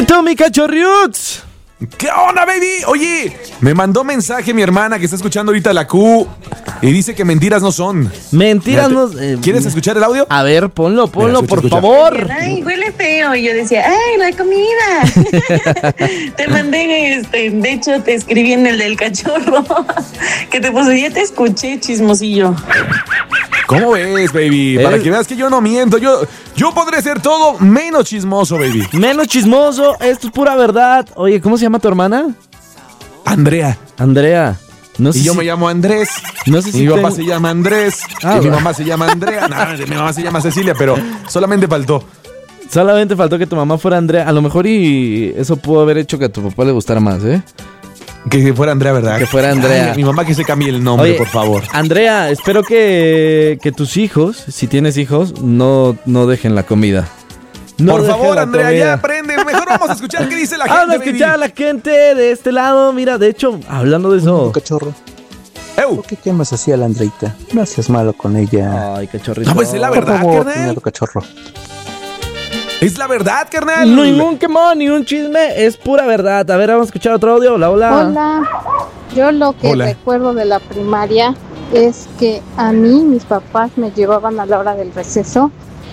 cachorrito, mi cachorriuts. ¿Qué onda, baby? Oye, me mandó mensaje mi hermana que está escuchando ahorita la Q y dice que mentiras no son. Mentiras no... ¿Quieres escuchar el audio? A ver, ponlo, Mira, por favor. Ay, huele feo. Y yo decía, ay, la comida. Te mandé, de hecho, te escribí en el del cachorro. Que te puse, ya te escuché, chismosillo. ¿Cómo ves, baby? Para que veas que yo no miento. Yo podré ser todo menos chismoso, baby. Menos chismoso, esto es pura verdad. Oye, ¿cómo se llama tu hermana? Andrea. No sé Y yo si... me llamo Andrés. No sé si mi papá tengo- se llama Andrés. Ah, y mi va. mamá se llama Andrea. No, mi mamá se llama Cecilia, pero solamente faltó. Solamente faltó que tu mamá fuera Andrea. A lo mejor y eso pudo haber hecho que a tu papá le gustara más, ¿eh? Que fuera Andrea, ¿verdad? Que fuera Andrea. Ay, mi mamá que se cambie el nombre, Oye, por favor. Andrea, espero que tus hijos, si tienes hijos, no dejen la comida. No Por dejen favor, la Andrea, comida. ya aprende. Mejor vamos a escuchar qué dice la gente, Vamos a escuchar a baby. la gente de este lado. Mira, de hecho, hablando de eso. Cachorro, Eu. ¿por qué quemas así a la Andreita? No seas malo con ella. Ay, cachorrito. No, pues es la Por verdad, favor, carnal. cuñado cachorro. Es la verdad, carnal. No, ningún quemón, ningún chisme, es pura verdad. A ver, vamos a escuchar otro audio. Hola. Hola, yo lo que Hola. recuerdo de la primaria es que a mí mis papás me llevaban a la hora del receso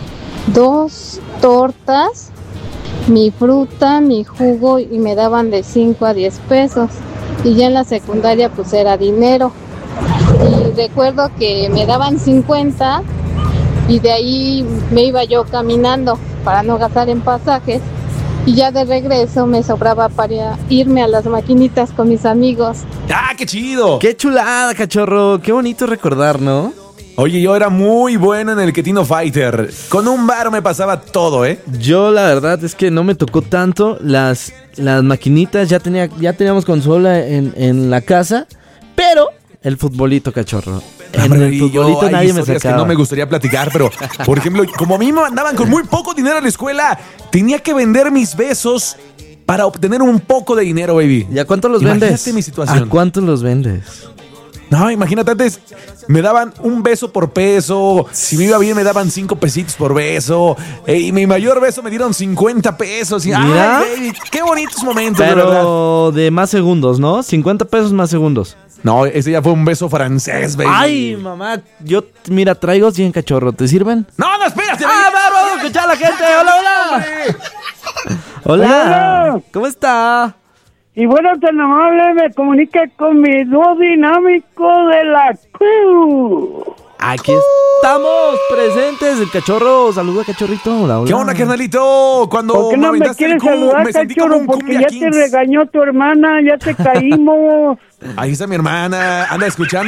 2 tortas, mi fruta, mi jugo y me daban de 5 a 10 pesos. Y ya en la secundaria pues era dinero. Y recuerdo que me daban 50 y de ahí me iba yo caminando para no gastar en pasajes. Y ya de regreso me sobraba para irme a las maquinitas con mis amigos. ¡Ah, qué chido! Qué chulada, cachorro. Qué bonito recordar, ¿no? Oye, yo era muy bueno en el Ketino Fighter. Con un bar me pasaba todo, ¿eh? Yo la verdad es que no me tocó tanto. Las maquinitas ya teníamos consola en la casa, pero el futbolito, cachorro. En Hombre, el y yo, futbolito hay nadie me historias sacaba. que no me gustaría platicar, pero, por ejemplo, como a mí me mandaban con muy poco dinero a la escuela, tenía que vender mis besos para obtener un poco de dinero, baby. ¿Y a cuánto los Imagínate vendes? mi situación. ¿A cuánto los vendes? No, imagínate, antes me daban un beso por peso. Si me iba bien, me daban 5 pesitos por beso. Y mi mayor beso me dieron 50 pesos. Y, Mira. ay, baby, qué bonitos momentos, de verdad. Pero de más segundos, ¿no? 50 pesos más segundos. No, ese ya fue un beso francés, baby. Ay, mamá, yo, mira, traigo 100 cachorro. ¿Te sirven? No, no, espérate. ¡Ah, vamos a escuchar a la gente! ¡Hola, hola! ¡Hola! ¿Cómo está? Y bueno, tan amable, me comunica con mi dúo dinámico de la Q. Aquí estamos presentes. El cachorro, saluda, cachorrito. Hola, hola. ¿Qué onda, carnalito? Cuando ¿Por qué no me aventaste el quieres Q, saludar, me sentí como cachorro? un Porque Cumbia ya te Kings. regañó tu hermana, ya te caímos. Ahí está mi hermana, anda escuchando.